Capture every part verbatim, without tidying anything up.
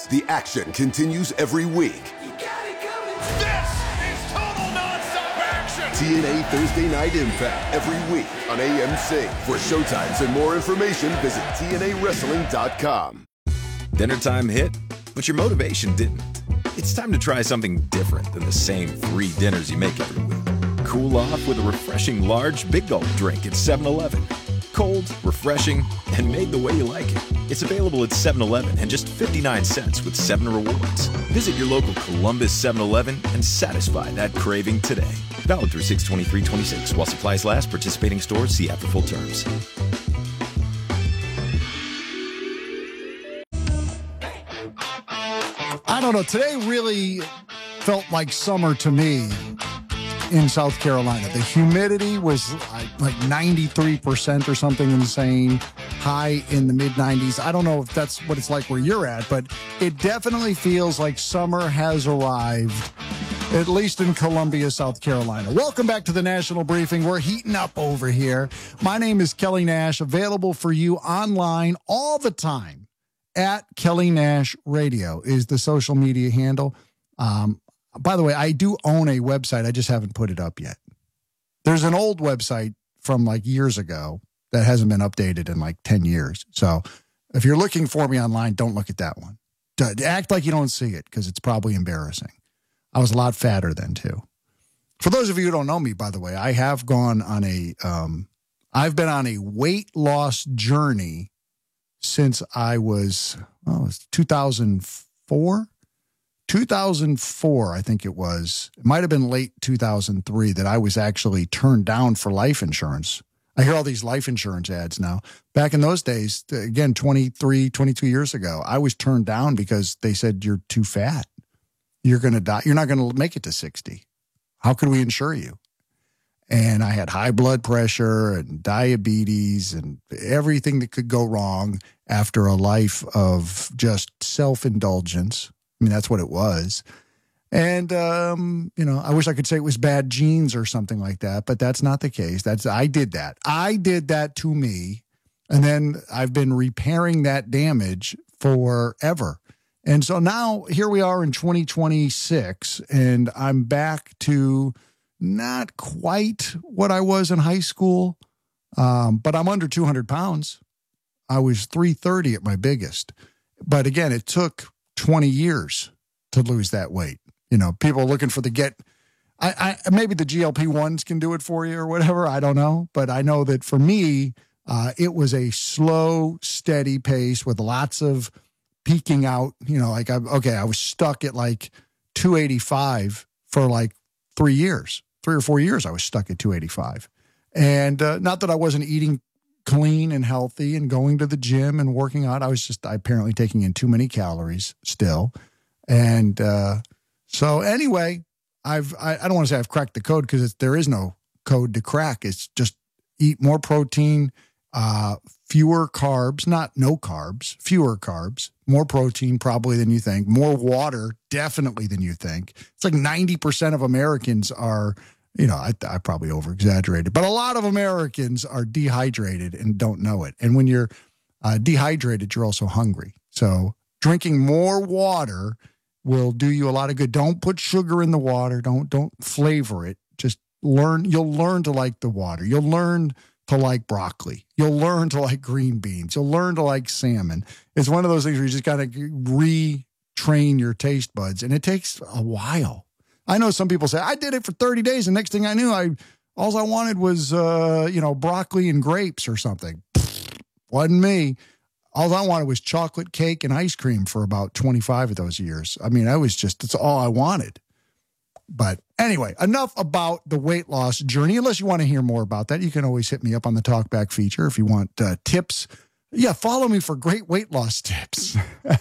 Because the action continues every week. You got it coming. This is total nonstop action. T N A Thursday Night Impact every week on A M C. For showtimes and more information, visit T N A wrestling dot com. Dinner time hit, but your motivation didn't. It's time to try something different than the same three dinners you make every week. Cool off with a refreshing large Big Gulp drink at seven eleven. Cold, refreshing, and made the way you like it. It's available at seven eleven and just fifty-nine cents with seven rewards. Visit your local Columbus seven eleven and satisfy that craving today. Valid through six twenty-three twenty-six. While supplies last, participating stores see after full terms. I don't know. Today really felt like summer to me in South Carolina. The humidity was like ninety-three percent or something insane, high in the mid nineties. I don't know if that's what it's like where you're at, but it definitely feels like summer has arrived, at least in Columbia, South Carolina. Welcome back to the National Briefing. We're heating up over here. My name is Kelly Nash, available for you online all the time at Kelly Nash Radio is the social media handle. Um, By the way, I do own a website. I just haven't put it up yet. There's an old website from like years ago that hasn't been updated in like ten years. So if you're looking for me online, don't look at that one. Act like you don't see it because it's probably embarrassing. I was a lot fatter then too. For those of you who don't know me, by the way, I have gone on a, um, I've been on a weight loss journey since I was, oh, it was two thousand four. two thousand four, I think it was. It might have been late two thousand three that I was actually turned down for life insurance. I hear all these life insurance ads now. Back in those days, again, twenty-three, twenty-two years ago, I was turned down because they said, you're too fat. You're going to die. You're not going to make it to sixty. How could we insure you? And I had high blood pressure and diabetes and everything that could go wrong after a life of just self-indulgence. I mean, that's what it was. And, um, you know, I wish I could say it was bad genes or something like that, but that's not the case. That's, I did that. I did that to me. And then I've been repairing that damage forever. And so now here we are in twenty twenty-six, and I'm back to not quite what I was in high school, um, but I'm under two hundred pounds. I was three thirty at my biggest. But again, it took twenty years to lose that weight. You know, people are looking for the get, I, I maybe the G L P ones can do it for you or whatever. I don't know. But I know that for me, uh, it was a slow, steady pace with lots of peaking out. You know, like, I, okay, I was stuck at like two eighty-five for like three years, three or four years. I was stuck at two eighty-five. And uh, not that I wasn't eating clean and healthy and going to the gym and working out. I was just apparently taking in too many calories still. And uh, so anyway, I've, I, I don't want to say I've cracked the code because there is no code to crack. It's just eat more protein, uh, fewer carbs, not no carbs, fewer carbs, more protein probably than you think, more water definitely than you think. It's like ninety percent of Americans are, you know, I, I probably over-exaggerated, but a lot of Americans are dehydrated and don't know it. And when you're uh, dehydrated, you're also hungry. So drinking more water will do you a lot of good. Don't put sugar in the water. Don't don't flavor it. Just learn. You'll learn to like the water. You'll learn to like broccoli. You'll learn to like green beans. You'll learn to like salmon. It's one of those things where you just got to retrain your taste buds, and it takes a while. I know some people say, I did it for thirty days, and next thing I knew, I all I wanted was, uh, you know, broccoli and grapes or something. Wasn't me. All I wanted was chocolate cake and ice cream for about twenty-five of those years. I mean, I was just, that's all I wanted. But anyway, enough about the weight loss journey. Unless you want to hear more about that, you can always hit me up on the Talkback feature if you want uh, tips. Yeah, follow me for great weight loss tips.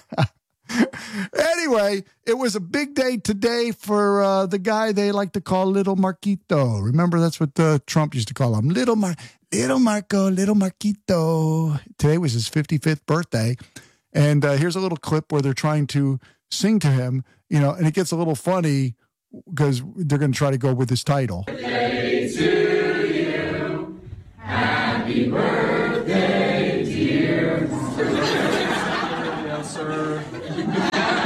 Anyway, it was a big day today for uh, the guy they like to call Little Marquito. Remember, that's what uh, Trump used to call him. Little Mar, Little Marco, Little Marquito. Today was his fifty-fifth birthday. And uh, here's a little clip where they're trying to sing to him, you know, and it gets a little funny because they're going to try to go with his title. Birthday to you. Happy birthday, dear. Yes, sir.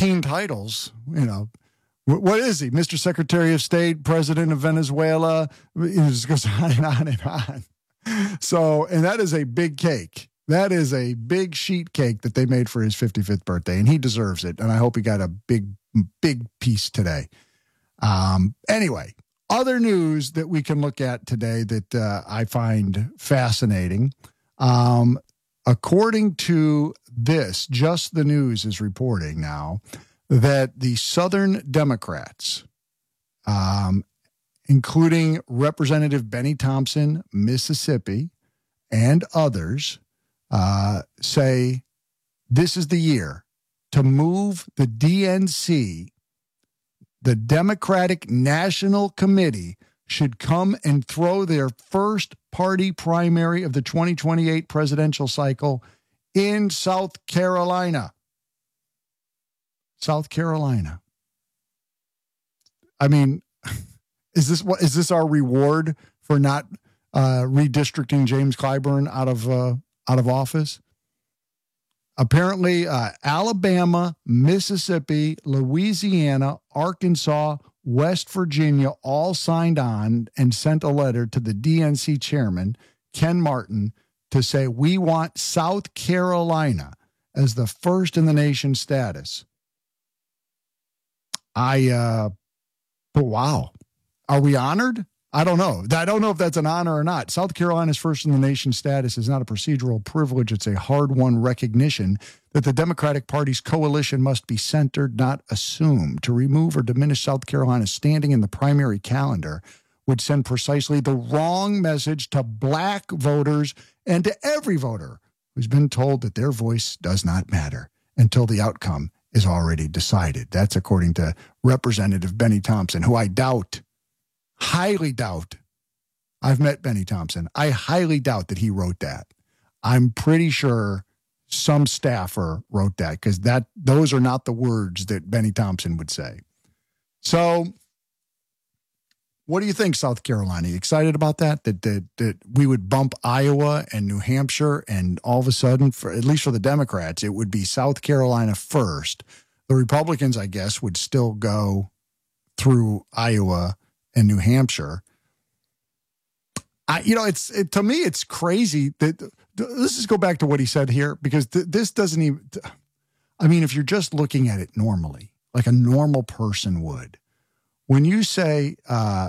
fifteen titles, you know. What is he? Mister Secretary of State, President of Venezuela. It just goes on and on and on. So, and that is a big cake. That is a big sheet cake that they made for his fifty-fifth birthday, and he deserves it. And I hope he got a big, big piece today. Um, anyway, other news that we can look at today that uh, I find fascinating. Um, according to this, Just the News is reporting now that the Southern Democrats, um, including Representative Benny Thompson, Mississippi, and others, uh, say this is the year to move the D N C, the Democratic National Committee, should come and throw their first party primary of the twenty twenty-eight presidential cycle in South Carolina. South Carolina. I mean, is this what is this our reward for not uh, redistricting James Clyburn out of uh, out of office? Apparently, uh, Alabama, Mississippi, Louisiana, Arkansas, West Virginia all signed on and sent a letter to the D N C chairman, Ken Martin, to say we want South Carolina as the first in the nation status. I, uh, but wow. Are we honored? I don't know. I don't know if that's an honor or not. South Carolina's first in the nation status is not a procedural privilege. It's a hard-won recognition that the Democratic Party's coalition must be centered, not assumed. To remove or diminish South Carolina's standing in the primary calendar would send precisely the wrong message to black voters and to every voter who's been told that their voice does not matter until the outcome is already decided. That's according to Representative Benny Thompson, who I doubt, highly doubt. I've met Benny Thompson. I highly doubt that he wrote that. I'm pretty sure some staffer wrote that because that those are not the words that Benny Thompson would say. So what do you think, South Carolina? You excited about that? That, that? that we would bump Iowa and New Hampshire, and all of a sudden, for at least for the Democrats, it would be South Carolina first. The Republicans, I guess, would still go through Iowa and New Hampshire. I, you know, it's it, to me, it's crazy that let's just go back to what he said here, because th- this doesn't even. I mean, if you're just looking at it normally, like a normal person would. When you say uh,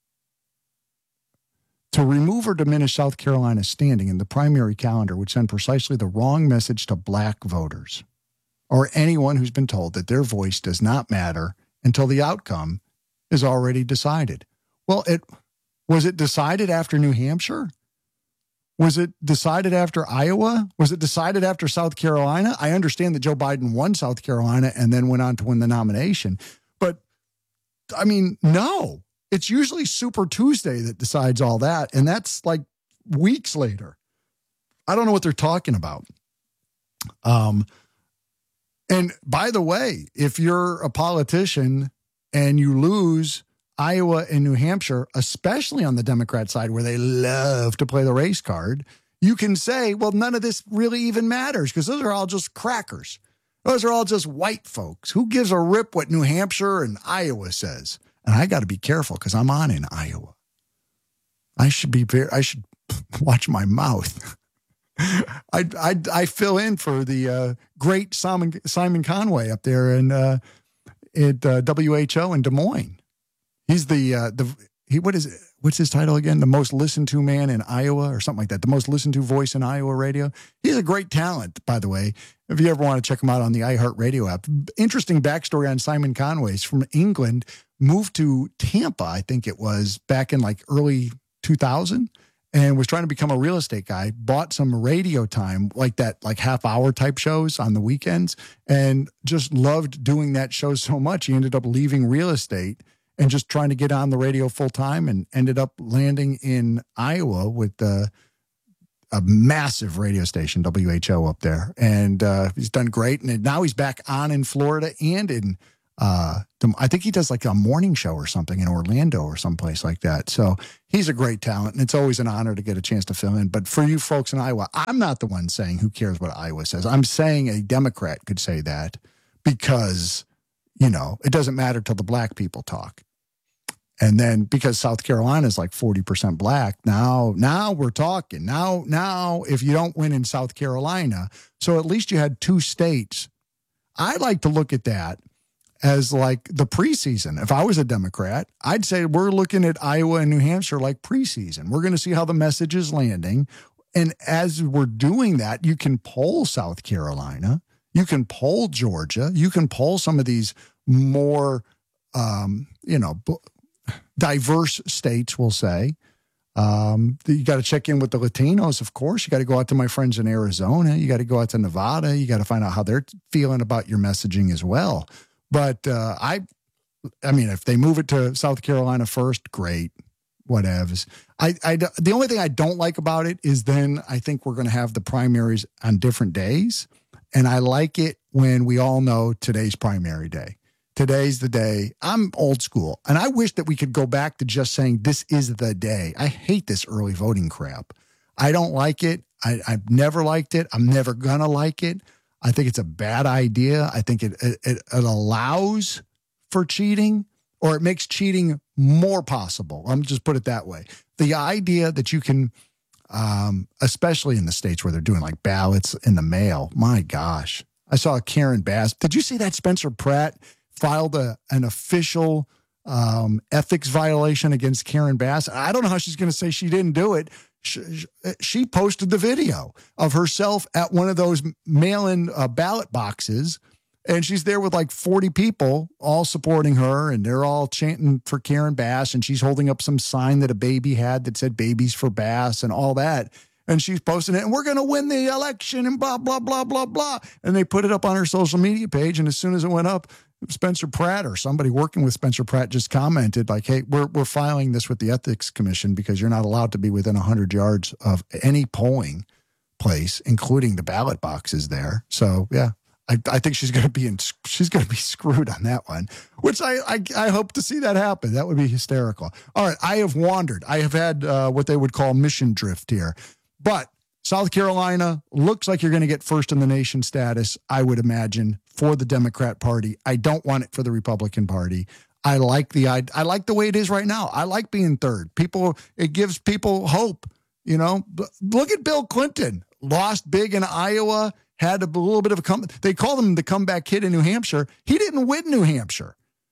to remove or diminish South Carolina's standing in the primary calendar would send precisely the wrong message to black voters or anyone who's been told that their voice does not matter until the outcome is already decided. Well, it was it decided after New Hampshire? Was it decided after Iowa? Was it decided after South Carolina? I understand that Joe Biden won South Carolina and then went on to win the nomination. But I mean, no, it's usually Super Tuesday that decides all that. And that's like weeks later. I don't know what they're talking about. Um, and by the way, if you're a politician and you lose Iowa and New Hampshire, especially on the Democrat side where they love to play the race card, you can say, well, none of this really even matters because those are all just crackers. Those are all just white folks. Who gives a rip what New Hampshire and Iowa says? And I got to be careful because I'm on in Iowa. I should be very, I should watch my mouth. I, I, I fill in for the uh, great Simon, Simon Conway up there in uh, at uh, W H O in Des Moines. He's the, uh, the he what is it? What's his title again? The most listened to man in Iowa or something like that. The most listened to voice in Iowa radio. He's a great talent, by the way. If you ever want to check him out on the iHeartRadio app. Interesting backstory on Simon Conway. He's from England, moved to Tampa, I think it was, back in like early two thousand, and was trying to become a real estate guy, bought some radio time, like that, like half hour type shows on the weekends, and just loved doing that show so much. He ended up leaving real estate and just trying to get on the radio full time, and ended up landing in Iowa with uh, a massive radio station, W H O up there. And uh, he's done great. And now he's back on in Florida and in, uh, I think he does like a morning show or something in Orlando or someplace like that. So he's a great talent, and it's always an honor to get a chance to fill in. But for you folks in Iowa, I'm not the one saying who cares what Iowa says. I'm saying a Democrat could say that. because, you know, it doesn't matter till the black people talk. And then because South Carolina is like forty percent black, now, now we're talking. Now, now, if you don't win in South Carolina, so at least you had two states. I like to look at that as like the preseason. If I was a Democrat, I'd say we're looking at Iowa and New Hampshire like preseason. We're going to see how the message is landing. And as we're doing that, you can poll South Carolina, you can poll Georgia, you can poll some of these more, um, you know, b- diverse states, we'll say. Um, you got to check in with the Latinos, of course. You got to go out to my friends in Arizona. You got to go out to Nevada. You got to find out how they're feeling about your messaging as well. But uh, I, I mean, if they move it to South Carolina first, great, whatevs. I, I, the only thing I don't like about it is then I think we're going to have the primaries on different days. And I like it when we all know today's primary day. Today's the day. I'm old school, and I wish that we could go back to just saying this is the day. I hate this early voting crap. I don't like it. I, I've never liked it. I'm never going to like it. I think it's a bad idea. I think it, it, it allows for cheating, or it makes cheating more possible. I'm just put it that way. The idea that you can, um, especially in the states where they're doing like ballots in the mail, my gosh. I saw Karen Bass. Did you see that Spencer Pratt filed a, an official um, ethics violation against Karen Bass? I don't know how she's going to say she didn't do it. She, she posted the video of herself at one of those mail-in uh, ballot boxes, and she's there with like forty people all supporting her, and they're all chanting for Karen Bass, and she's holding up some sign that a baby had that said babies for Bass and all that. And she's posting it, and we're going to win the election and blah, blah, blah, blah, blah. And they put it up on her social media page, and as soon as it went up, Spencer Pratt or somebody working with Spencer Pratt just commented like, hey, we're we're filing this with the Ethics Commission because you're not allowed to be within one hundred yards of any polling place, including the ballot boxes there. So, yeah, I, I think she's going to be in, she's going to be screwed on that one, which I, I I hope to see that happen. That would be hysterical. All right, I have wandered. I have had uh, what they would call mission drift here. But South Carolina looks like you're going to get first in the nation status, I would imagine, for the Democrat Party. I don't want it for the Republican Party. I like the I, I like the way it is right now. I like being third. People, it gives people hope. You know, look at Bill Clinton, lost big in Iowa, had a little bit of a come. They call him the comeback kid in New Hampshire. He didn't win New Hampshire,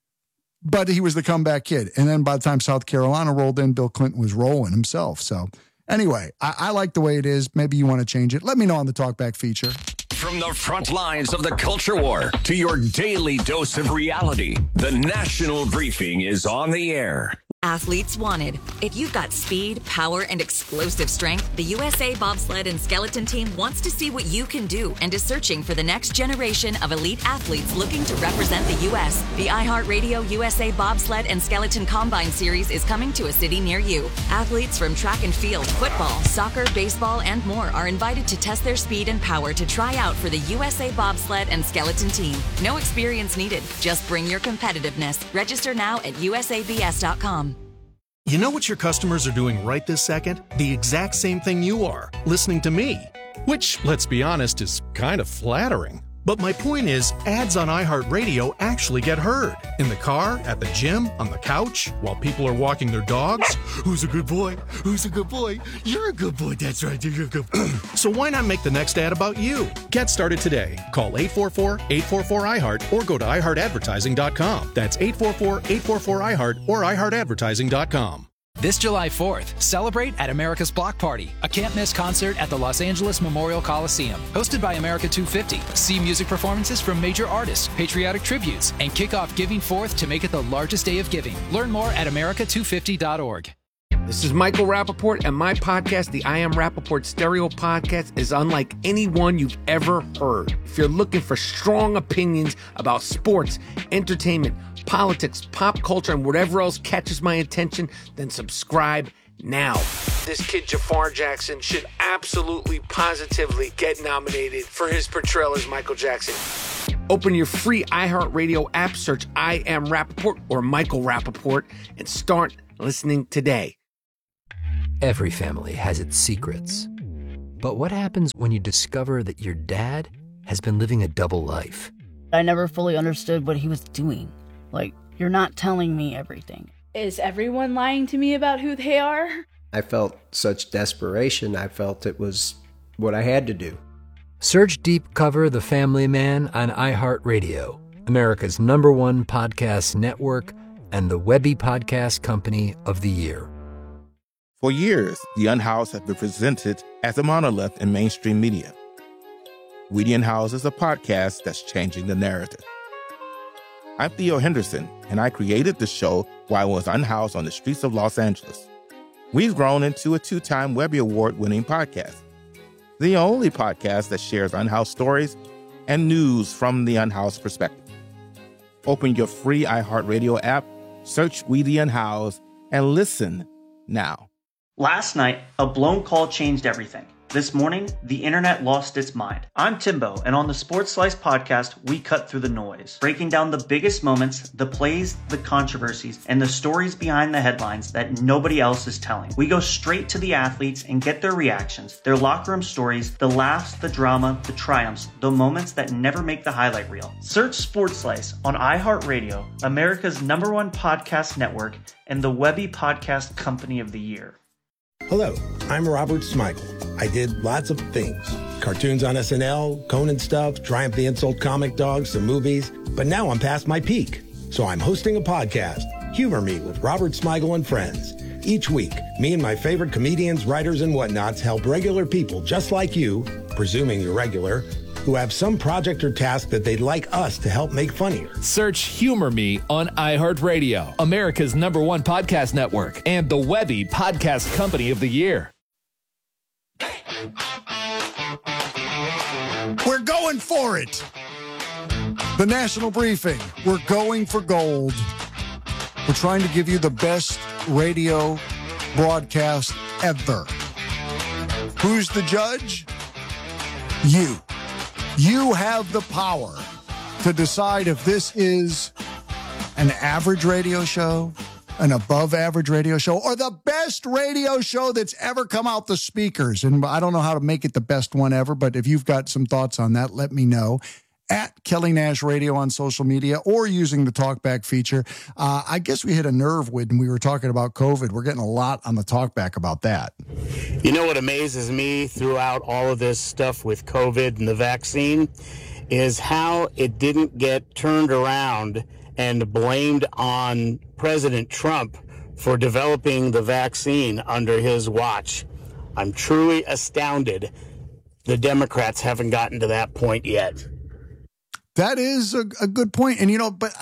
but he was the comeback kid. And then by the time South Carolina rolled in, Bill Clinton was rolling himself. So anyway, I, I like the way it is. Maybe you want to change it. Let me know on the Talkback feature. From the front lines of the culture war to your daily dose of reality, the National Briefing is on the air. Athletes wanted. If you've got speed, power, and explosive strength, the U S A Bobsled and Skeleton Team wants to see what you can do and is searching for the next generation of elite athletes looking to represent the U S The iHeartRadio U S A Bobsled and Skeleton Combine Series is coming to a city near you. Athletes from track and field, football, soccer, baseball, and more are invited to test their speed and power to try out for the U S A Bobsled and Skeleton Team. No experience needed. Just bring your competitiveness. Register now at U S A B S dot com. You know what your customers are doing right this second? The exact same thing you are, listening to me. Which, let's be honest, is kind of flattering. But my point is, ads on iHeartRadio actually get heard. In the car, at the gym, on the couch, while people are walking their dogs. Who's a good boy? Who's a good boy? You're a good boy, that's right, you're a good boy. So why not make the next ad about you? Get started today. Call eight four four, eight four four, I heart or go to i heart advertising dot com. That's eight four four, eight four four, I heart or i heart advertising dot com. This July fourth, celebrate at America's Block Party, a can't-miss concert at the Los Angeles Memorial Coliseum. Hosted by America two fifty, see music performances from major artists, patriotic tributes, and kick off Giving Fourth to make it the largest day of giving. Learn more at america two fifty dot org. This is Michael Rappaport, and my podcast, the I Am Rappaport Stereo Podcast, is unlike any one you've ever heard. If you're looking for strong opinions about sports, entertainment, politics, pop culture, and whatever else catches my attention, then subscribe now. This kid Jafar Jackson should absolutely, positively get nominated for his portrayal as Michael Jackson. Open your free iHeartRadio app, search I Am Rappaport or Michael Rappaport, and start listening today. Every family has its secrets. But what happens when you discover that your dad has been living a double life? I never fully understood what he was doing. Like, you're not telling me everything. Is everyone lying to me about who they are? I felt such desperation. I felt it was what I had to do. Search Deep Cover The Family Man on iHeartRadio, America's number one podcast network and the Webby Podcast Company of the Year. For years, The Unhoused has been presented as a monolith in mainstream media. We The Unhoused is a podcast that's changing the narrative. I'm Theo Henderson, and I created the show while I was unhoused on the streets of Los Angeles. We've grown into a two-time Webby Award-winning podcast, the only podcast that shares unhoused stories and news from the unhoused perspective. Open your free iHeartRadio app, search We The Unhoused, and listen now. Last night, a blown call changed everything. This morning, the internet lost its mind. I'm Timbo, and on the Sports Slice podcast, we cut through the noise, breaking down the biggest moments, the plays, the controversies, and the stories behind the headlines that nobody else is telling. We go straight to the athletes and get their reactions, their locker room stories, the laughs, the drama, the triumphs, the moments that never make the highlight reel. Search Sports Slice on iHeartRadio, America's number one podcast network, and the Webby Podcast Company of the Year. Hello, I'm Robert Smigel. I did lots of things. Cartoons on S N L, Conan stuff, Triumph the Insult Comic Dog, some movies. But now I'm past my peak. So I'm hosting a podcast, Humor Me with Robert Smigel and Friends. Each week, me and my favorite comedians, writers, and whatnots help regular people just like you, presuming you're regular, who have some project or task that they'd like us to help make funnier. Search Humor Me on iHeartRadio, America's number one podcast network, and the Webby Podcast Company of the Year. We're going for it. The National Briefing. We're going for gold. We're trying to give you the best radio broadcast ever. Who's the judge? You. You have the power to decide if this is an average radio show, an above average radio show, or the best radio show that's ever come out the speakers. And I don't know how to make it the best one ever, but if you've got some thoughts on that, let me know. At Kelly Nash Radio on social media or using the TalkBack feature. Uh, I guess we hit a nerve when we were talking about COVID. We're getting a lot on the TalkBack about that. You know what amazes me throughout all of this stuff with COVID and the vaccine is how it didn't get turned around and blamed on President Trump for developing the vaccine under his watch. I'm truly astounded the Democrats haven't gotten to that point yet. That is a, a good point. And, you know, but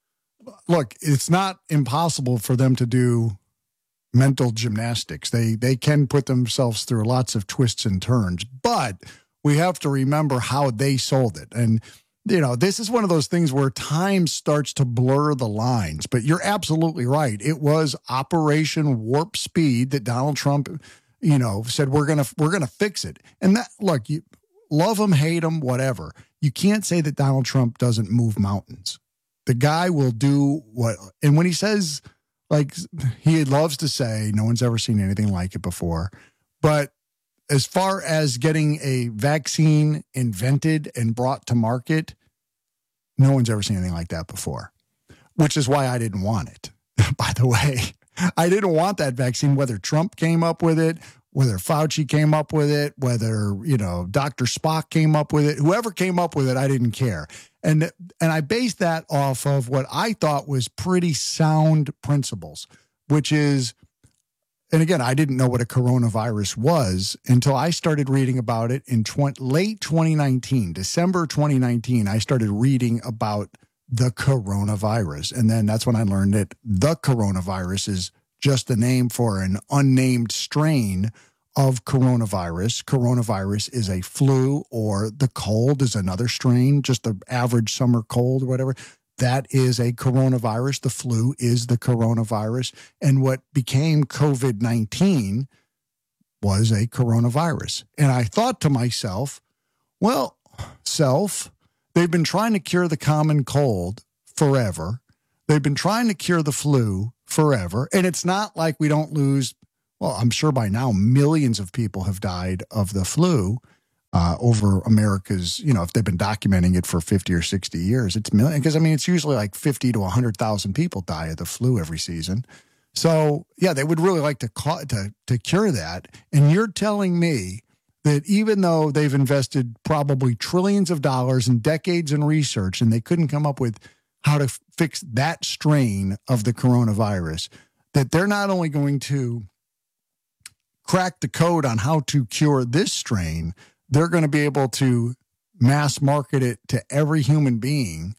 look, it's not impossible for them to do mental gymnastics. They they can put themselves through lots of twists and turns, but we have to remember how they sold it. And, you know, this is one of those things where time starts to blur the lines, but you're absolutely right. It was Operation Warp Speed that Donald Trump, you know, said, we're going to, we're going to fix it. And that, look, you love him, hate him, whatever. You can't say that Donald Trump doesn't move mountains. The guy will do what, and when he says, like, he loves to say, no one's ever seen anything like it before. But as far as getting a vaccine invented and brought to market, no one's ever seen anything like that before, which is why I didn't want it, by the way. I didn't want that vaccine, whether Trump came up with it, whether Fauci came up with it, whether, you know, Doctor Spock came up with it, whoever came up with it, I didn't care. And and I based that off of what I thought was pretty sound principles, which is, and again, I didn't know what a coronavirus was until I started reading about it in twenty, late twenty nineteen, December twenty nineteen. I started reading about the coronavirus. And then that's when I learned that the coronavirus is just a name for an unnamed strain of coronavirus. Coronavirus is a flu, or the cold is another strain, just the average summer cold or whatever. That is a coronavirus. The flu is the coronavirus. And what became COVID nineteen was a coronavirus. And I thought to myself, well, self, they've been trying to cure the common cold forever. They've been trying to cure the flu forever. And it's not like we don't lose, well, I'm sure by now millions of people have died of the flu. uh, over America's, you know, if they've been documenting it for fifty or sixty years, it's million. Because, I mean, it's usually like fifty to one hundred thousand people die of the flu every season. So, yeah, they would really like to, ca- to, to cure that. And you're telling me that even though they've invested probably trillions of dollars and decades in research and they couldn't come up with how to f- fix that strain of the coronavirus, that they're not only going to crack the code on how to cure this strain, they're going to be able to mass market it to every human being.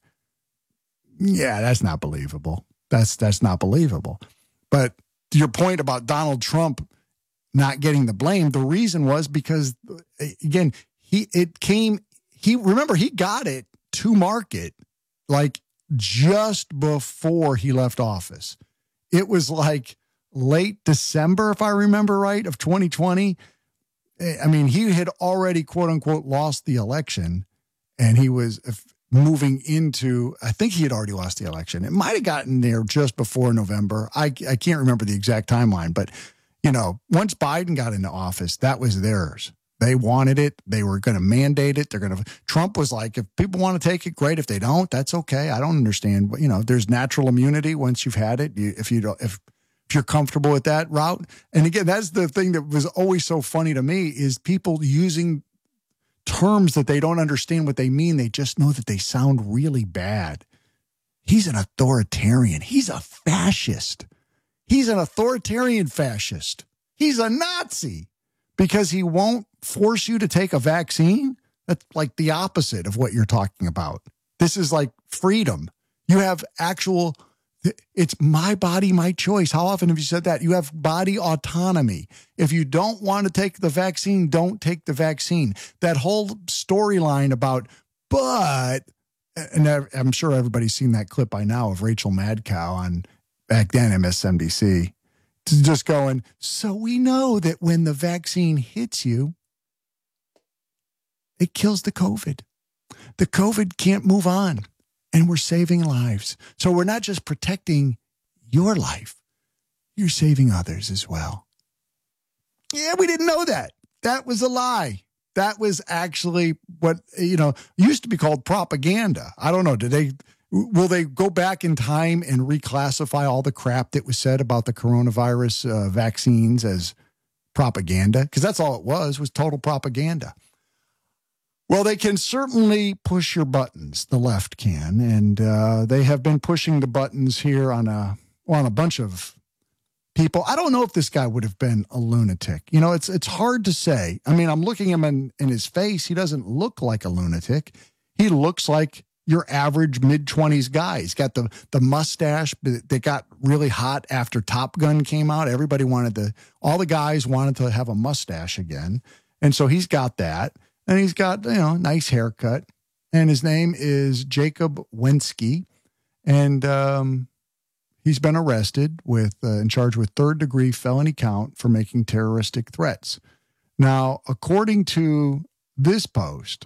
Yeah, that's not believable. That's that's not believable. But to your point about Donald Trump not getting the blame, the reason was because, again, he it came, he remember, he got it to market like just before he left office. It was like late December, if I remember right, of twenty twenty. I mean, he had already, quote unquote, lost the election, and he was moving into, I think he had already lost the election. It might have gotten there just before November. I, I can't remember the exact timeline, but, you know, once Biden got into office, that was theirs. They wanted it. They were going to mandate it. They're going to, Trump was like, if people want to take it, great. If they don't, that's okay. I don't understand. But, you know, there's natural immunity once you've had it. You, if you don't, if, if you're comfortable with that route. And again, that's the thing that was always so funny to me is people using terms that they don't understand what they mean. They just know that they sound really bad. He's an authoritarian. He's a fascist. He's an authoritarian fascist. He's a Nazi because he won't force you to take a vaccine. That's like the opposite of what you're talking about. This is like freedom. You have actual, it's my body, my choice. How often have you said that? You have body autonomy. If you don't want to take the vaccine, don't take the vaccine. That whole storyline about, but, and I'm sure everybody's seen that clip by now of Rachel Madcow on back then M S N B C, just going, so we know that when the vaccine hits you, it kills the COVID. The COVID can't move on. And we're saving lives. So we're not just protecting your life, you're saving others as well. Yeah, we didn't know that. That was a lie. That was actually what, you know, used to be called propaganda. I don't know. Did they, will they go back in time and reclassify all the crap that was said about the coronavirus uh, vaccines as propaganda? Because that's all it was, was total propaganda. Well, they can certainly push your buttons. The left can, and uh, they have been pushing the buttons here on a on a bunch of people. I don't know if this guy would have been a lunatic. You know, it's it's hard to say. I mean, I'm looking at him in, in his face. He doesn't look like a lunatic. He looks like your average mid-twenties guy. He's got the the mustache that got really hot after Top Gun came out. Everybody wanted to, all the guys wanted to have a mustache again, and so he's got that. And he's got, you know, nice haircut. And his name is Jacob Wensky. And um, he's been arrested with, uh, in charge with third degree felony count for making terroristic threats. Now, according to this post,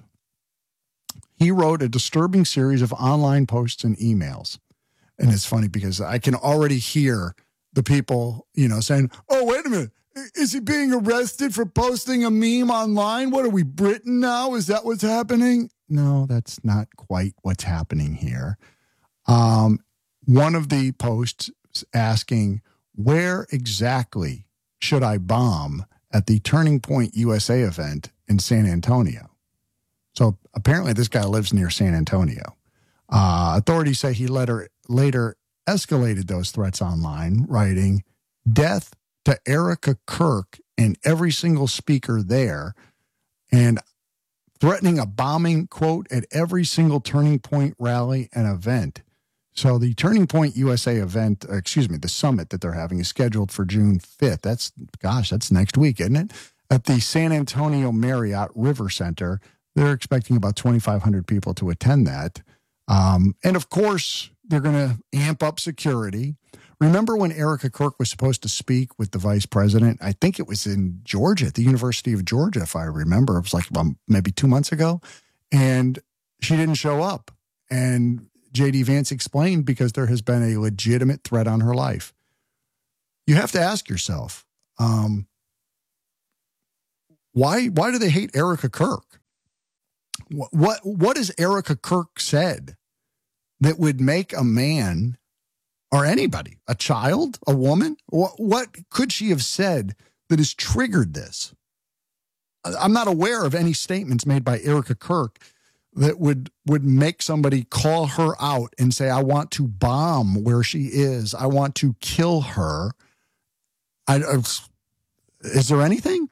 he wrote a disturbing series of online posts and emails. And it's funny because I can already hear the people, you know, saying, oh, wait a minute. Is he being arrested for posting a meme online? What are we, Britain now? Is that what's happening? No, that's not quite what's happening here. Um, one of the posts asking, where exactly should I bomb at the Turning Point U S A event in San Antonio? So apparently this guy lives near San Antonio. Uh, authorities say he later, later escalated those threats online, writing, death to Erica Kirk and every single speaker there, and threatening a bombing, quote, at every single Turning Point rally and event. So the Turning Point U S A event, excuse me, the summit that they're having is scheduled for June fifth. That's, gosh, that's next week, isn't it? At the San Antonio Marriott River Center. They're expecting about twenty-five hundred people to attend that. Um, and of course, they're going to amp up security. Remember when Erica Kirk was supposed to speak with the vice president? I think it was in Georgia, at the University of Georgia, if I remember. It was like um, maybe two months ago. And she didn't show up. And J D Vance explained because there has been a legitimate threat on her life. You have to ask yourself, um, Why why do they hate Erica Kirk? What what, what has Erica Kirk said that would make a man or anybody, a child, a woman, what, what could she have said that has triggered this? I'm not aware of any statements made by Erica Kirk that would would make somebody call her out and say, I want to bomb where she is. I want to kill her. I, I, is there anything?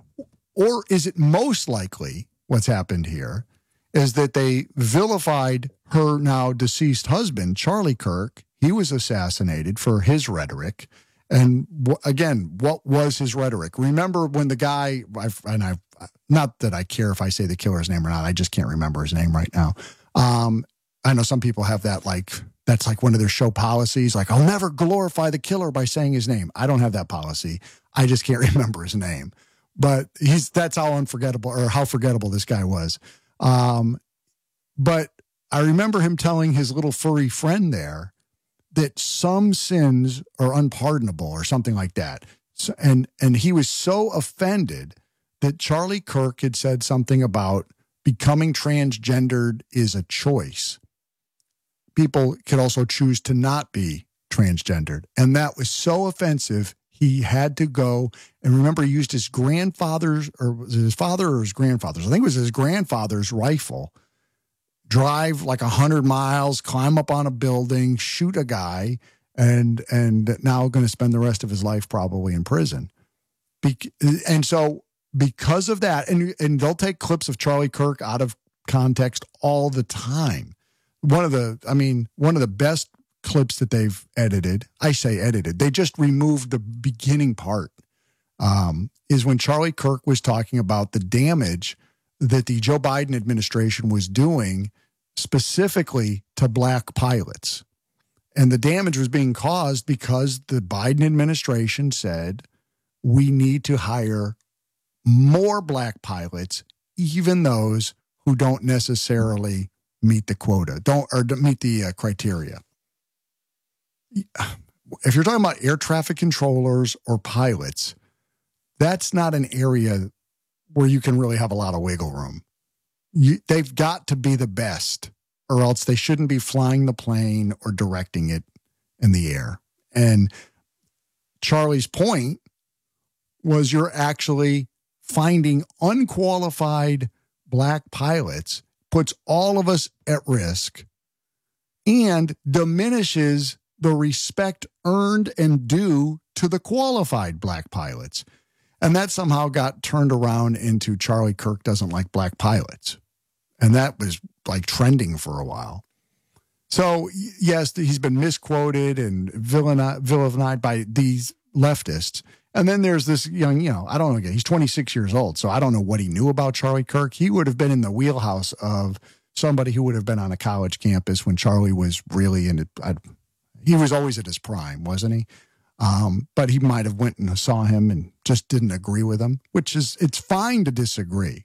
Or is it most likely what's happened here is that they vilified her now deceased husband, Charlie Kirk. He was assassinated for his rhetoric. And w- again, what was his rhetoric? Remember when the guy, I've, and I, not that I care if I say the killer's name or not, I just can't remember his name right now. Um, I know some people have that, like, that's like one of their show policies. Like, I'll never glorify the killer by saying his name. I don't have that policy. I just can't remember his name. But he's, that's how unforgettable or how forgettable this guy was. Um, but I remember him telling his little furry friend there that some sins are unpardonable or something like that. So, and, and he was so offended that Charlie Kirk had said something about becoming transgendered is a choice. People could also choose to not be transgendered. And that was so offensive, he had to go. And remember, he used his grandfather's, or was it his father or his grandfather's? I think it was his grandfather's rifle. Drive like a hundred miles, climb up on a building, shoot a guy, and and now going to spend the rest of his life probably in prison. Be- and so because of that, and and they'll take clips of Charlie Kirk out of context all the time. One of the, I mean, one of the best clips that they've edited, I say edited, they just removed the beginning part, um, is when Charlie Kirk was talking about the damage that the Joe Biden administration was doing specifically to black pilots. And the damage was being caused because the Biden administration said, we need to hire more black pilots, even those who don't necessarily meet the quota, don't or don't meet the uh, criteria. If you're talking about air traffic controllers or pilots, that's not an area where you can really have a lot of wiggle room. You, they've got to be the best, or else they shouldn't be flying the plane or directing it in the air. And Charlie's point was you're actually finding unqualified black pilots, puts all of us at risk, and diminishes the respect earned and due to the qualified black pilots. And that somehow got turned around into Charlie Kirk doesn't like black pilots. And that was like trending for a while. So yes, he's been misquoted and vilified by these leftists. And then there's this young, you know, I don't know, he's twenty-six years old, so I don't know what he knew about Charlie Kirk. He would have been in the wheelhouse of somebody who would have been on a college campus when Charlie was really in it. He was always at his prime, wasn't he? Um, but he might have went and saw him and just didn't agree with him, which is, it's fine to disagree.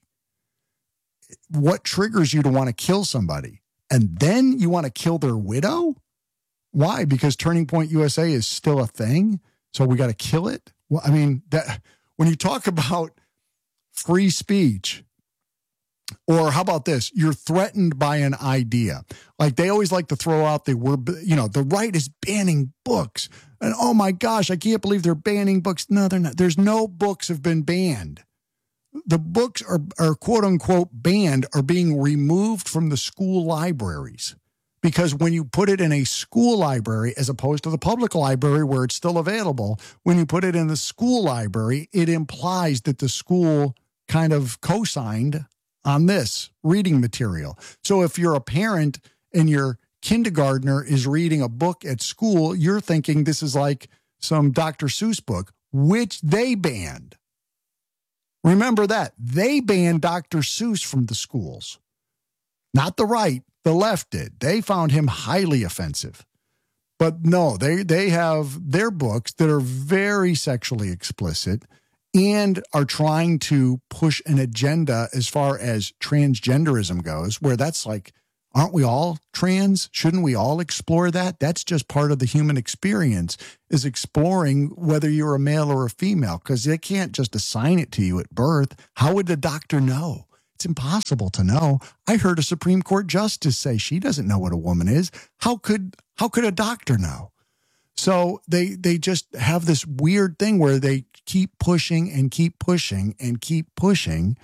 What triggers you to want to kill somebody? And then you want to kill their widow? Why? Because Turning Point U S A is still a thing, so we got to kill it? Well, I mean, that when you talk about free speech, or how about this? You're threatened by an idea. Like they always like to throw out the word, you know, the right is banning books. And oh my gosh, I can't believe they're banning books. No, they're not. There's no books have been banned. The books are, are quote unquote banned are being removed from the school libraries. Because when you put it in a school library, as opposed to the public library where it's still available, when you put it in the school library, it implies that the school kind of co-signed on this reading material. So if you're a parent and your kindergartner is reading a book at school, you're thinking this is like some Doctor Seuss book, which they banned. Remember that. They banned Doctor Seuss from the schools. Not the right, the left did. They found him highly offensive. But no, they, they have their books that are very sexually explicit and are trying to push an agenda as far as transgenderism goes, where that's like Aren't we all trans? Shouldn't we all explore that? That's just part of the human experience, is exploring whether you're a male or a female, because they can't just assign it to you at birth. How would the doctor know? It's impossible to know. I heard a Supreme Court justice say she doesn't know what a woman is. How could how could a doctor know? So they they just have this weird thing where they keep pushing and keep pushing and keep pushing.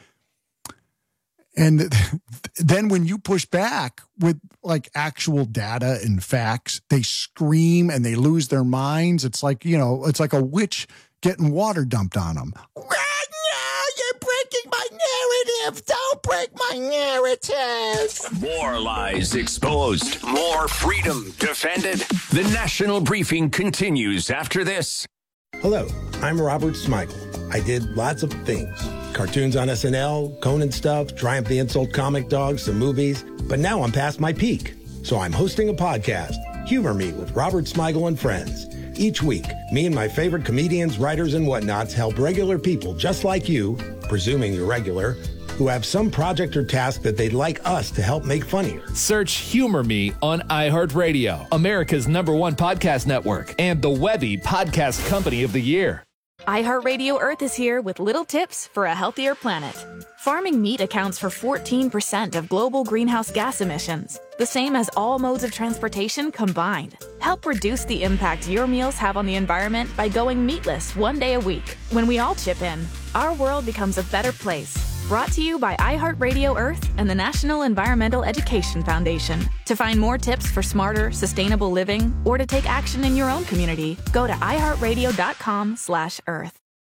And then when you push back with like actual data and facts, they scream and they lose their minds. It's like, you know, it's like a witch getting water dumped on them. Right now, you're breaking my narrative. Don't break my narrative. More lies exposed. More freedom defended. The National Briefing continues after this. Hello, I'm Robert Smigel. I did lots of things. Cartoons on S N L, Conan stuff, Triumph the Insult comic dogs, some movies. But now I'm past my peak. So I'm hosting a podcast, Humor Me with Robert Smigel and Friends. Each week, me and my favorite comedians, writers, and whatnots help regular people just like you, presuming you're regular, who have some project or task that they'd like us to help make funnier. Search Humor Me on iHeartRadio, America's number one podcast network, and the Webby Podcast Company of the Year. iHeartRadio Earth is here with little tips for a healthier planet. Farming meat accounts for fourteen percent of global greenhouse gas emissions, the same as all modes of transportation combined. Help reduce the impact your meals have on the environment by going meatless one day a week. When we all chip in, our world becomes a better place. Brought to you by iHeartRadio Earth and the National Environmental Education Foundation. To find more tips for smarter, sustainable living, or to take action in your own community, go to iHeartRadio.com slash Earth.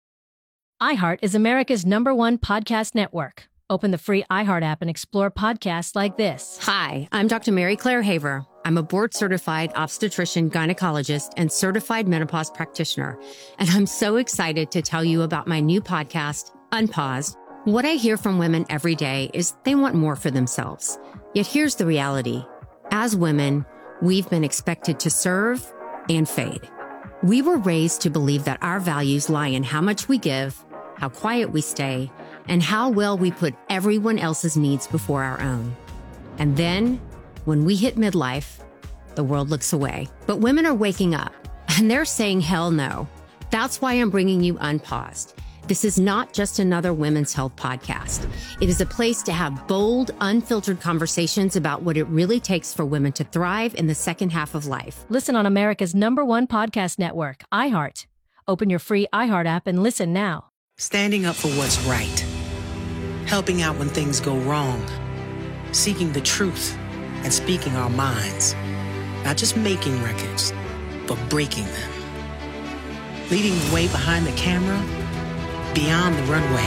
iHeart is America's number one podcast network. Open the free iHeart app and explore podcasts like this. Hi, I'm Doctor Mary Claire Haver. I'm a board-certified obstetrician, gynecologist, and certified menopause practitioner. And I'm so excited to tell you about my new podcast, Unpaused. What I hear from women every day is they want more for themselves. Yet here's the reality. As women, we've been expected to serve and fade. We were raised to believe that our values lie in how much we give, how quiet we stay, and how well we put everyone else's needs before our own. And then, when we hit midlife, the world looks away. But women are waking up, and they're saying hell no. That's why I'm bringing you Unpaused. This is not just another women's health podcast. It is a place to have bold, unfiltered conversations about what it really takes for women to thrive in the second half of life. Listen on America's number one podcast network, iHeart. Open your free iHeart app and listen now. Standing up for what's right. Helping out when things go wrong. Seeking the truth and speaking our minds. Not just making records, but breaking them. Leading the way behind the camera, beyond the runway,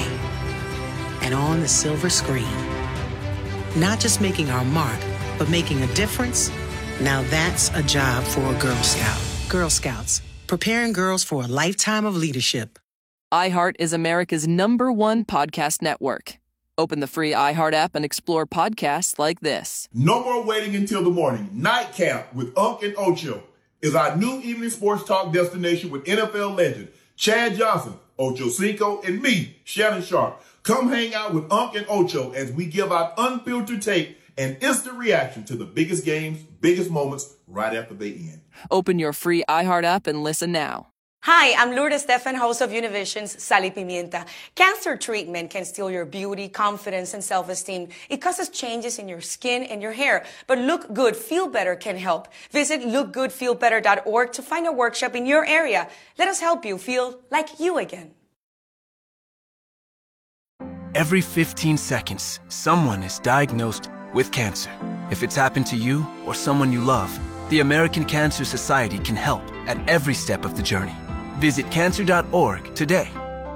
and on the silver screen. Not just making our mark, but making a difference. Now that's a job for a Girl Scout. Girl Scouts, preparing girls for a lifetime of leadership. iHeart is America's number one podcast network. Open the free iHeart app and explore podcasts like this. No more waiting until the morning. Nightcap with Unc and Ocho is our new evening sports talk destination with N F L legend Chad Johnson, Ocho Cinco, and me, Shannon Sharp. Come hang out with Unc and Ocho as we give out unfiltered tape and instant reaction to the biggest games, biggest moments right after they end. Open your free iHeart app and listen now. Hi, I'm Lourdes Stefan, host of Univision's Sal y Pimienta. Cancer treatment can steal your beauty, confidence, and self-esteem. It causes changes in your skin and your hair. But Look Good, Feel Better can help. Visit look good feel better dot org to find a workshop in your area. Let us help you feel like you again. Every fifteen seconds, someone is diagnosed with cancer. If it's happened to you or someone you love, the American Cancer Society can help at every step of the journey. Visit cancer dot org today.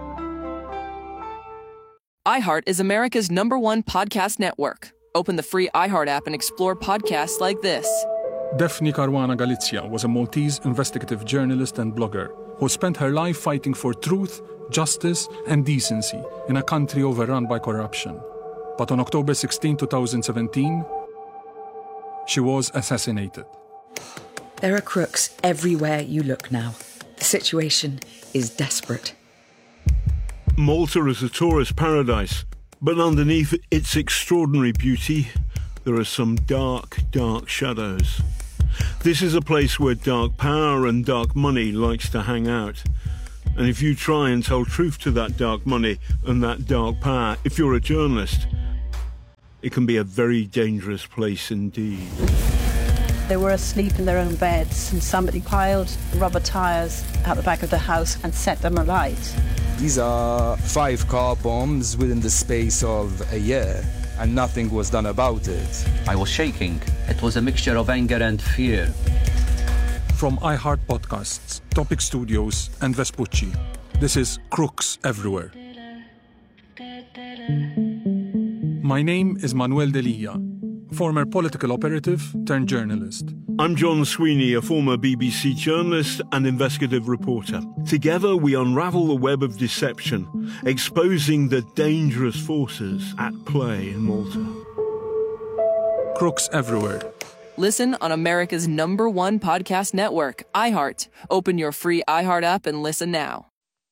iHeart is America's number one podcast network. Open the free iHeart app and explore podcasts like this. Daphne Caruana Galizia was a Maltese investigative journalist and blogger who spent her life fighting for truth, justice, and decency in a country overrun by corruption. But on October sixteenth, twenty seventeen, she was assassinated. There are crooks everywhere you look now. The situation is desperate. Malta is a tourist paradise, but underneath its extraordinary beauty, there are some dark, dark shadows. This is a place where dark power and dark money likes to hang out. And if you try and tell truth to that dark money and that dark power, if you're a journalist, it can be a very dangerous place indeed. They were asleep in their own beds, and somebody piled rubber tires out the back of the house and set them alight. These are five car bombs within the space of a year, and nothing was done about it. I was shaking. It was a mixture of anger and fear. From iHeart Podcasts, Topic Studios, and Vespucci, this is Crooks Everywhere. My name is Manuel Delia, former political operative turned journalist. I'm John Sweeney, a former B B C journalist and investigative reporter. Together we unravel the web of deception, exposing the dangerous forces at play in Malta. Crooks Everywhere. Listen on America's number one podcast network, iHeart. Open your free iHeart app and listen now.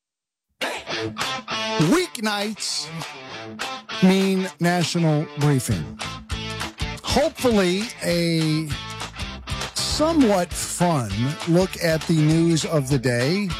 Weeknights mean national briefing. Hopefully a somewhat fun look at the news of the day.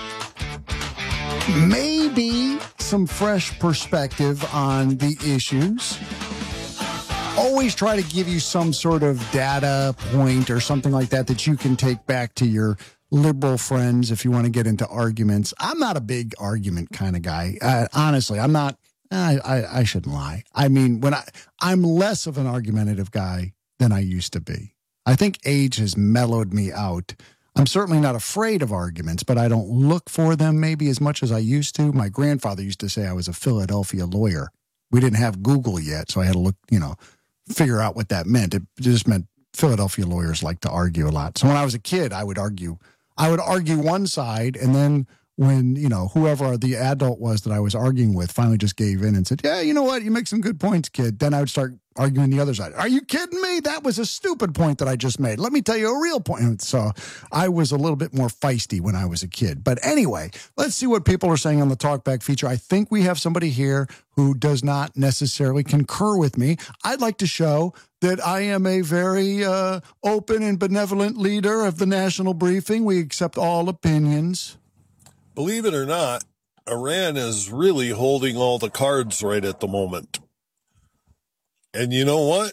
Maybe some fresh perspective on the issues. Always try to give you some sort of data point or something like that that you can take back to your liberal friends if you want to get into arguments. I'm not a big argument kind of guy. Uh, honestly, I'm not. I, I, I shouldn't lie. I mean, when I, I'm less of an argumentative guy than I used to be. I think age has mellowed me out. I'm certainly not afraid of arguments, but I don't look for them maybe as much as I used to. My grandfather used to say I was a Philadelphia lawyer. We didn't have Google yet, so I had to look, you know, figure out what that meant. It just meant Philadelphia lawyers like to argue a lot. So when I was a kid, I would argue. I would argue one side, and then when, you know, whoever the adult was that I was arguing with finally just gave in and said, yeah, you know what, you make some good points, kid. Then I would start arguing the other side. Are you kidding me? That was a stupid point that I just made. Let me tell you a real point. So I was a little bit more feisty when I was a kid. But anyway, let's see what people are saying on the Talkback feature. I think we have somebody here who does not necessarily concur with me. I'd like to show that I am a very uh, open and benevolent leader of the national briefing. We accept all opinions. Believe it or not, Iran is really holding all the cards right at the moment. And you know what?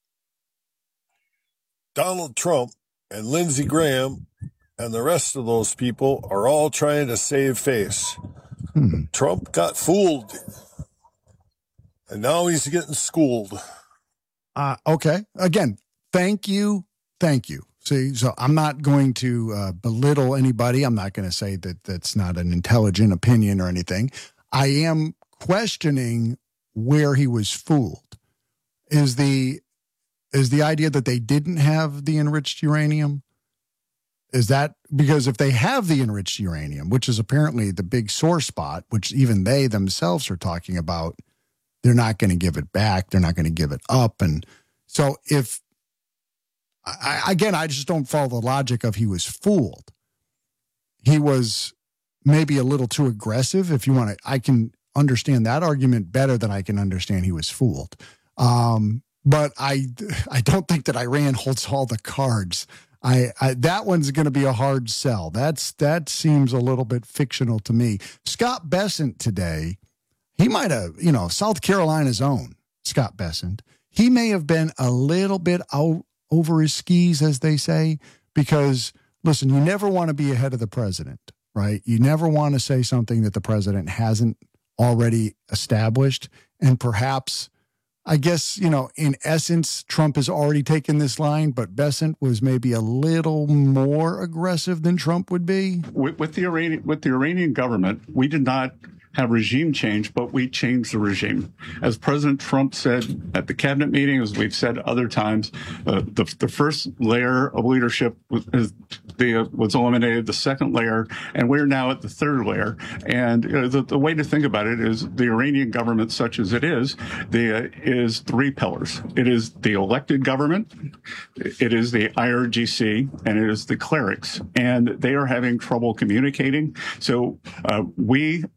Donald Trump and Lindsey Graham and the rest of those people are all trying to save face. Hmm. Trump got fooled, and now he's getting schooled. Uh, okay. Again, thank you. Thank you. See, so I'm not going to uh, belittle anybody. I'm not going to say that that's not an intelligent opinion or anything. I am questioning where he was fooled. Is the is the idea that they didn't have the enriched uranium? Is that because if they have the enriched uranium, which is apparently the big sore spot, which even they themselves are talking about, they're not going to give it back. They're not going to give it up. And so if I, again, I just don't follow the logic of he was fooled. He was maybe a little too aggressive. If you want to, I can understand that argument better than I can understand he was fooled. Um, but I, I don't think that Iran holds all the cards. I, I that one's going to be a hard sell. That's that seems a little bit fictional to me. Scott Bessent today, he might have, you know, South Carolina's own Scott Bessent. He may have been a little bit out over his skis, as they say, because, listen, you never want to be ahead of the president, right? You never want to say something that the president hasn't already established. And perhaps, I guess, you know, in essence, Trump has already taken this line, but Bessent was maybe a little more aggressive than Trump would be. With, with the Iranian, with the Iranian government, we did not have regime change, but we changed the regime. As President Trump said at the cabinet meeting, as we've said other times, uh, the, the first layer of leadership was, is the, was eliminated, the second layer, and we're now at the third layer. And uh, the, the way to think about it is the Iranian government, such as it is, the, uh, is three pillars. It is the elected government, it is the I R G C, and it is the clerics. And they are having trouble communicating. So uh, we are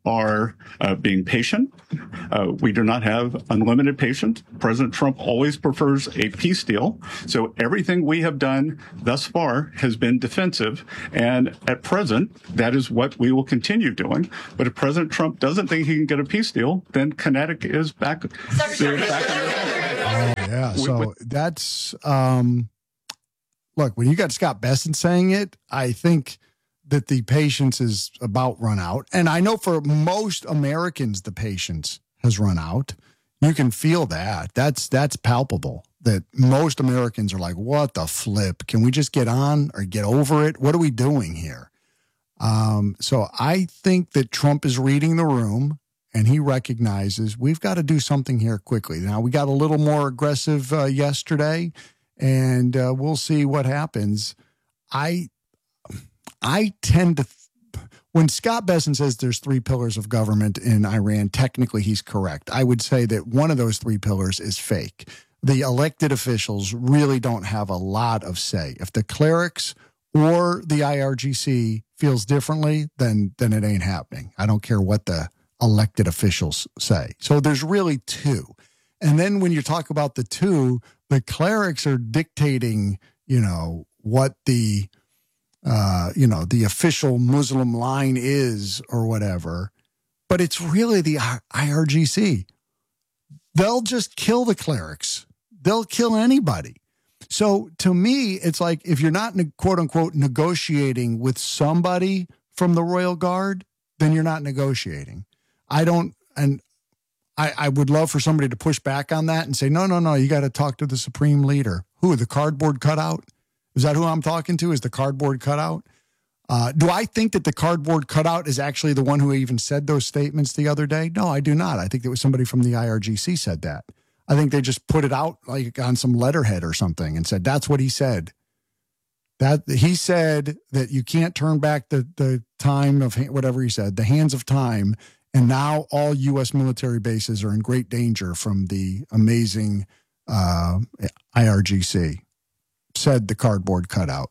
are uh, being patient. Uh, we do not have unlimited patience. President Trump always prefers a peace deal. So everything we have done thus far has been defensive. And at present, that is what we will continue doing. But if President Trump doesn't think he can get a peace deal, then kinetic is back. back Oh, yeah. So that's, um, look, when you got Scott Bessent saying it, I think that the patience is about run out. And I know for most Americans, the patience has run out. You can feel that. That's, that's palpable, that most Americans are like, what the flip? Can we just get on or get over it? What are we doing here? Um, so I think that Trump is reading the room. And he recognizes we've got to do something here quickly. Now, we got a little more aggressive uh, yesterday, and uh, we'll see what happens. I I tend to, when Scott Bessent says there's three pillars of government in Iran, technically he's correct. I would say that one of those three pillars is fake. The elected officials really don't have a lot of say. If the clerics or the I R G C feels differently, then then it ain't happening. I don't care what the elected officials say. So there's really two. And then when you talk about the two, the clerics are dictating, you know, what the, uh, you know, the official Muslim line is or whatever. But it's really the I R G C. They'll just kill the clerics. They'll kill anybody. So to me, it's like if you're not, quote unquote, negotiating with somebody from the Royal Guard, then you're not negotiating. I don't, and I, I would love for somebody to push back on that and say, no, no, no, you got to talk to the supreme leader. Who, the cardboard cutout? Is that who I'm talking to? Is the cardboard cutout? Uh, do I think that the cardboard cutout is actually the one who even said those statements the other day? No, I do not. I think it was somebody from the I R G C said that. I think they just put it out like on some letterhead or something and said, that's what he said. That he said that you can't turn back the, the time of whatever he said, the hands of time. And now all U S military bases are in great danger from the amazing uh, I R G C, said the cardboard cutout.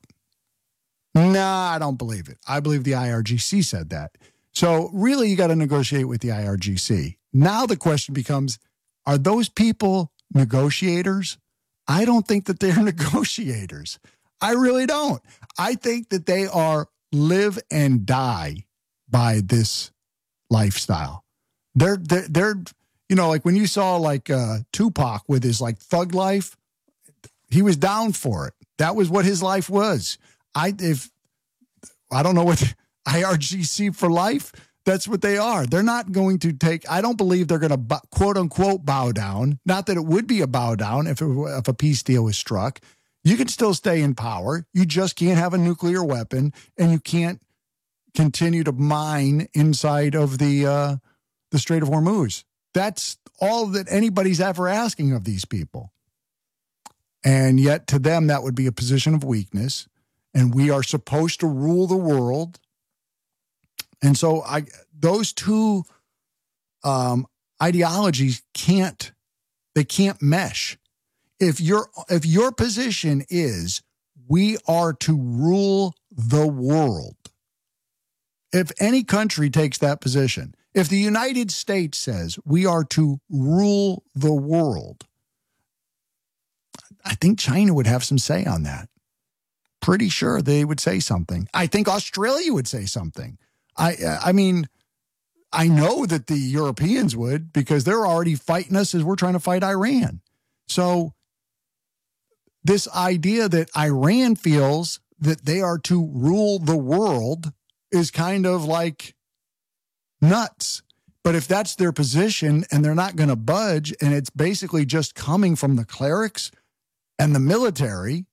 Nah, I don't believe it. I believe the I R G C said that. So really, you got to negotiate with the I R G C. Now the question becomes, are those people negotiators? I don't think that they're negotiators. I really don't. I think that they are live and die by this lifestyle. They're, they're, they're, you know, like when you saw like uh, Tupac with his like thug life, he was down for it. That was what his life was. I, if, I don't know what I R G C for life, that's what they are. They're not going to take, I don't believe they're going to quote unquote bow down. Not that it would be a bow down if, it, if a peace deal was struck. You can still stay in power. You just can't have a nuclear weapon, and you can't continue to mine inside of the uh, the Strait of Hormuz. That's all that anybody's ever asking of these people. And yet to them, that would be a position of weakness. And we are supposed to rule the world. And so I, those two um, ideologies can't, they can't mesh. If your, if your position is we are to rule the world, if any country takes that position, if the United States says we are to rule the world, I think China would have some say on that. Pretty sure they would say something. I think Australia would say something. I I mean, I know that the Europeans would, because they're already fighting us as we're trying to fight Iran. So this idea that Iran feels that they are to rule the world is kind of like nuts. But if that's their position and they're not going to budge, and it's basically just coming from the clerics and the military,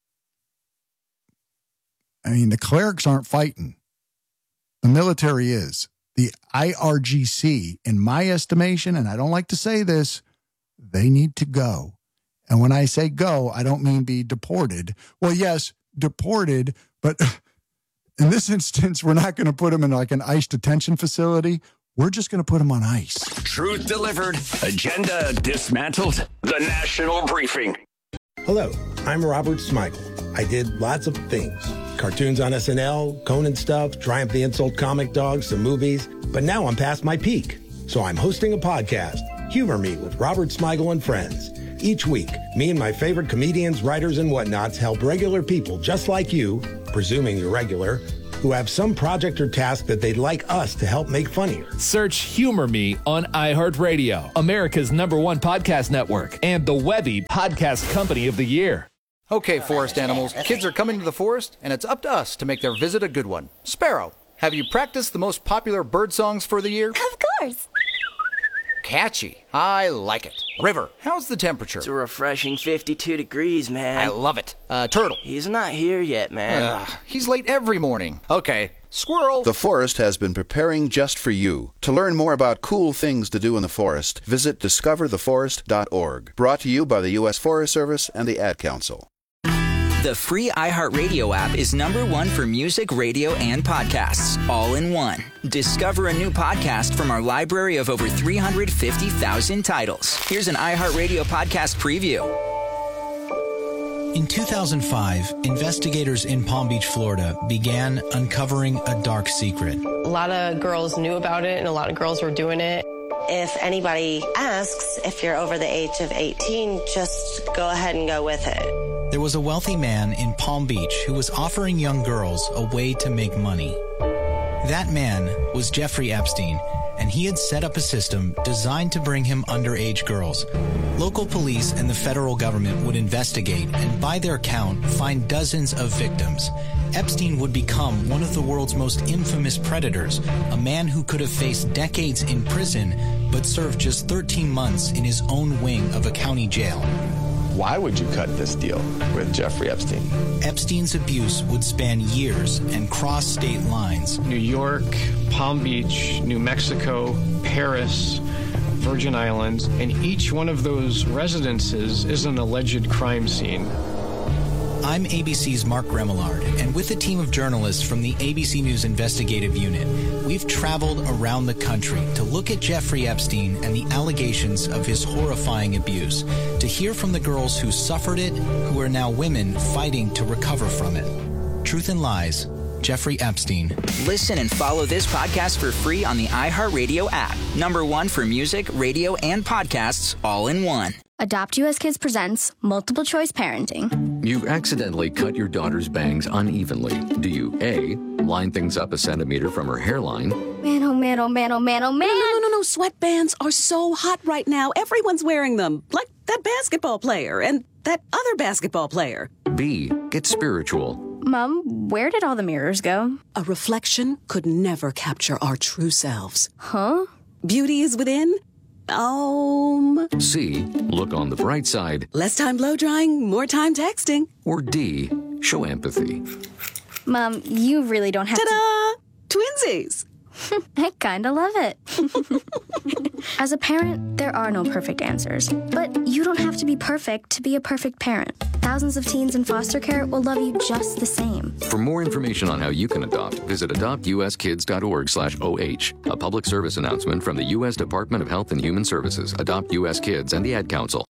I mean, the clerics aren't fighting. The military is. The I R G C, in my estimation, and I don't like to say this, they need to go. And when I say go, I don't mean be deported. Well, yes, deported, but in this instance, we're not going to put them in like an ICE detention facility. We're just going to put them on ice. Truth delivered, agenda dismantled, the National Briefing. Hello, I'm Robert Smigel. I did lots of things. Cartoons on S N L, Conan stuff, Triumph the Insult comic dogs, some movies. But now I'm past my peak. So I'm hosting a podcast, Humor Me with Robert Smigel and Friends. Each week, me and my favorite comedians, writers, and whatnots help regular people just like you, presuming you're regular, who have some project or task that they'd like us to help make funnier. Search Humor Me on iHeartRadio, America's number one podcast network, and the Webby Podcast Company of the Year. Okay, forest animals, kids are coming to the forest, and it's up to us to make their visit a good one. Sparrow, have you practiced the most popular bird songs for the year? Of course. Catchy. I like it. River, how's the temperature? It's a refreshing fifty-two degrees, man. I love it. Uh, Turtle. He's not here yet, man. Uh, he's late every morning. Okay. Squirrel. The forest has been preparing just for you. To learn more about cool things to do in the forest, visit discover the forest dot org. Brought to you by the U S Forest Service and the Ad Council. The free iHeartRadio app is number one for music, radio, and podcasts, all in one. Discover a new podcast from our library of over three hundred fifty thousand titles. Here's an iHeartRadio podcast preview. In two thousand five, investigators in Palm Beach, Florida, began uncovering a dark secret. A lot of girls knew about it, and a lot of girls were doing it. If anybody asks if you're over the age of eighteen, just go ahead and go with it. There was a wealthy man in Palm Beach who was offering young girls a way to make money. That man was Jeffrey Epstein, and he had set up a system designed to bring him underage girls. Local police and the federal government would investigate and, by their count, find dozens of victims. Epstein would become one of the world's most infamous predators, a man who could have faced decades in prison but served just thirteen months in his own wing of a county jail. Why would you cut this deal with Jeffrey Epstein? Epstein's abuse would span years and cross state lines. New York, Palm Beach, New Mexico, Paris, Virgin Islands, and each one of those residences is an alleged crime scene. I'm A B C's Mark Remillard, and with a team of journalists from the A B C News Investigative Unit, we've traveled around the country to look at Jeffrey Epstein and the allegations of his horrifying abuse, to hear from the girls who suffered it, who are now women fighting to recover from it. Truth and Lies, Jeffrey Epstein. Listen and follow this podcast for free on the iHeartRadio app. Number one for music, radio, and podcasts, all in one. Adopt U S Kids presents Multiple Choice Parenting. You've accidentally cut your daughter's bangs unevenly. Do you A, line things up a centimeter from her hairline? Man, oh man, oh man, oh man, oh man. No, no, no, no. Sweatbands are so hot right now. Everyone's wearing them. Like that basketball player and that other basketball player. B, get spiritual. Mom, where did all the mirrors go? A reflection could never capture our true selves. Huh? Beauty is within. Um. C, look on the bright side. Less time blow drying, more time texting. Or D, show empathy. Mom, you really don't have Ta-da! to... Twinsies! I kinda love it. As a parent, there are no perfect answers. But you don't have to be perfect to be a perfect parent. Thousands of teens in foster care will love you just the same. For more information on how you can adopt, visit adopt u s kids dot org slash O H. A public service announcement from the U S Department of Health and Human Services, Adopt U S Kids, and the Ad Council.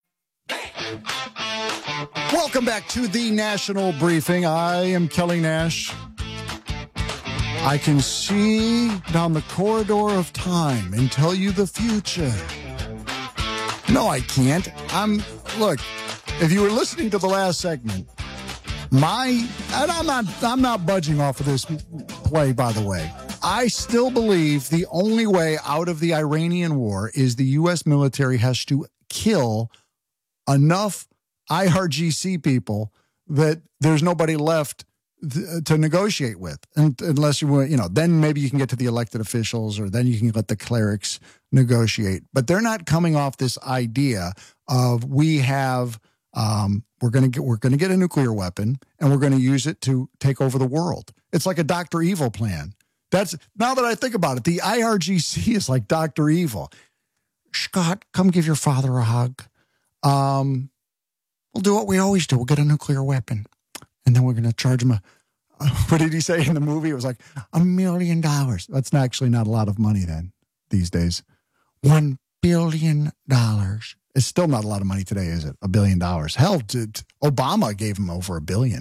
Welcome back to the National Briefing. I am Kelly Nash. I can see down the corridor of time and tell you the future. No, I can't. I'm, look, if you were listening to the last segment, my, and I'm not, I'm not budging off of this play, by the way. I still believe the only way out of the Iranian war is the U S military has to kill enough I R G C people that there's nobody left to negotiate with, and unless you want, you know, then maybe you can get to the elected officials, or then you can let the clerics negotiate. But they're not coming off this idea of we have, um, we're going to get, we're going to get a nuclear weapon and we're going to use it to take over the world. It's like a Doctor Evil plan. That's, now that I think about it, the I R G C is like Doctor Evil. Scott, come give your father a hug. Um, we'll do what we always do. We'll get a nuclear weapon. And then we're going to charge him a, uh, what did he say in the movie? It was like a million dollars. That's not actually not a lot of money then these days. One billion dollars. It's still not a lot of money today, is it? A billion dollars. Hell, to, to Obama gave him over a billion.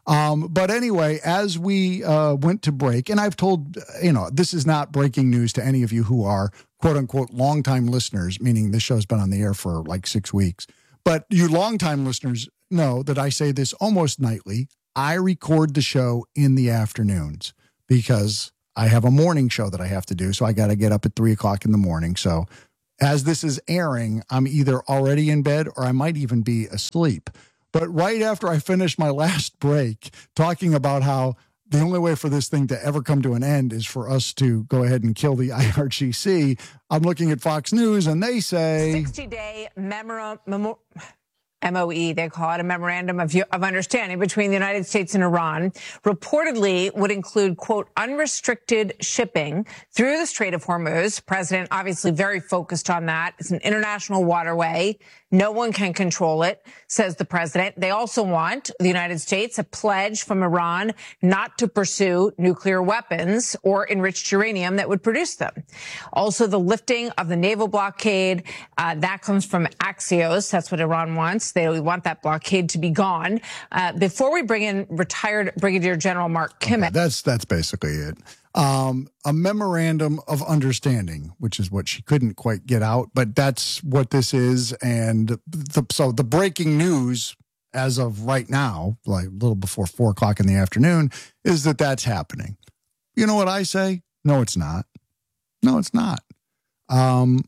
Um, but anyway, as we uh, went to break, and I've told, you know, this is not breaking news to any of you who are quote unquote longtime listeners, meaning this show's been on the air for like six weeks. But you longtime listeners know that I say this almost nightly. I record the show in the afternoons because I have a morning show that I have to do. So I got to get up at three o'clock in the morning. So as this is airing, I'm either already in bed or I might even be asleep. But right after I finished my last break talking about how the only way for this thing to ever come to an end is for us to go ahead and kill the I R G C, I'm looking at Fox News and they say sixty-day memorandum. M O E, they call it, a memorandum of, of understanding between the United States and Iran, reportedly would include, quote, unrestricted shipping through the Strait of Hormuz. President obviously very focused on that. It's an international waterway. No one can control it, says the president. They also want the United States a pledge from Iran not to pursue nuclear weapons or enriched uranium that would produce them. Also, the lifting of the naval blockade, uh, that comes from Axios. That's what Iran wants. They want that blockade to be gone. Uh, before we bring in retired Brigadier General Mark Kimmel. Okay, that's, that's basically it. Um, a memorandum of understanding, which is what she couldn't quite get out, but that's what this is. And the, so the breaking news as of right now, like a little before four o'clock in the afternoon, is that that's happening. You know what I say? No, it's not. No, it's not. Um,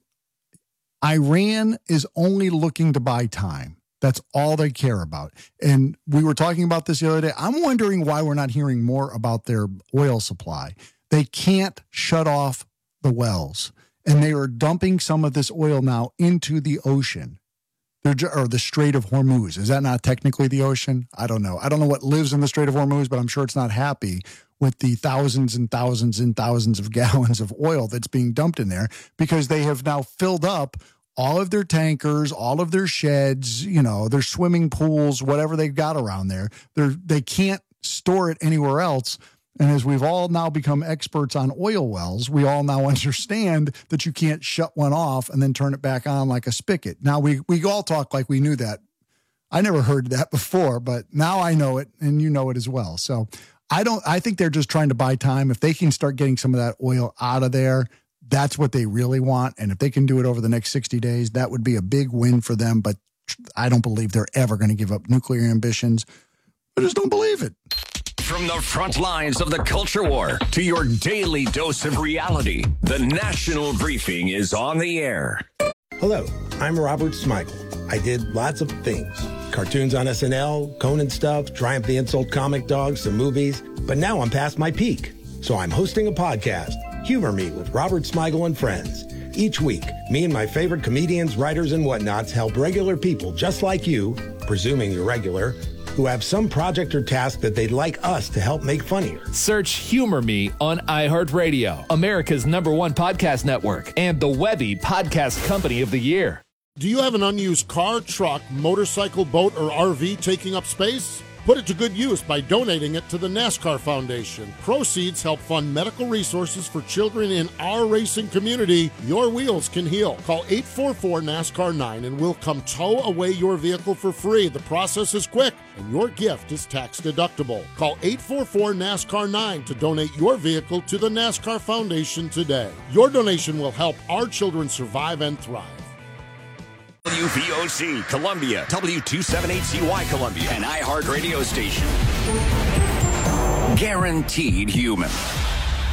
Iran is only looking to buy time. That's all they care about. And we were talking about this the other day. I'm wondering why we're not hearing more about their oil supply. They can't shut off the wells, and they are dumping some of this oil now into the ocean. They're, or the Strait of Hormuz. Is that not technically the ocean? I don't know. I don't know what lives in the Strait of Hormuz, but I'm sure it's not happy with the thousands and thousands and thousands of gallons of oil that's being dumped in there because they have now filled up all of their tankers, all of their sheds, you know, their swimming pools, whatever they've got around there. They're, they can't store it anywhere else. And as we've all now become experts on oil wells, we all now understand that you can't shut one off and then turn it back on like a spigot. Now, we, we all talk like we knew that. I never heard that before, but now I know it, and you know it as well. So I don't. I think they're just trying to buy time. If they can start getting some of that oil out of there, that's what they really want. And if they can do it over the next sixty days, that would be a big win for them. But I don't believe they're ever going to give up nuclear ambitions. I just don't believe it. From the front lines of the culture war to your daily dose of reality, the National Briefing is on the air. Hello, I'm Robert Smigel. I did lots of things. Cartoons on S N L, Conan stuff, Triumph the Insult comic dogs, some movies. But now I'm past my peak. So I'm hosting a podcast, Humor Me with Robert Smigel and Friends. Each week, me and my favorite comedians, writers, and whatnots help regular people just like you, presuming you're regular, who have some project or task that they'd like us to help make funnier. Search Humor Me on iHeartRadio, America's number one podcast network, and the Webby Podcast Company of the Year. Do you have an unused car, truck, motorcycle, boat, or R V taking up space? Put it to good use by donating it to the NASCAR Foundation. Proceeds help fund medical resources for children in our racing community. Your wheels can heal. Call eight four four NASCAR nine and we'll come tow away your vehicle for free. The process is quick and your gift is tax deductible. Call eight four four NASCAR nine to donate your vehicle to the NASCAR Foundation today. Your donation will help our children survive and thrive. W V O C Columbia, W two seventy-eight C Y Columbia, an iHeart radio station. Guaranteed human.